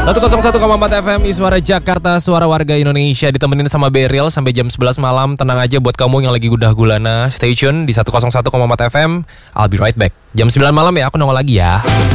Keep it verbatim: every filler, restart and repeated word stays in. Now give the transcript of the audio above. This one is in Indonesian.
seratus satu koma empat F M Suara Jakarta, suara warga Indonesia. Ditemenin sama Beril sampai jam sebelas malam. Tenang aja buat kamu yang lagi gudah gulana. Stay tune di seratus satu koma empat F M. I'll be right back. Jam sembilan malam ya, aku nongol lagi ya.